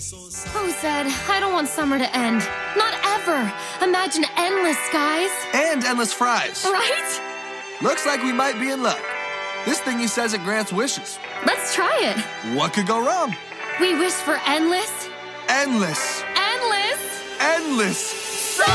Oh, Zed, I don't want summer to end. Not ever. Imagine endless skies. And endless fries. Right? Looks like we might be in luck. This thingy says it grants wishes. Let's try it. What could go wrong? We wish for endless. Endless. Endless. Endless.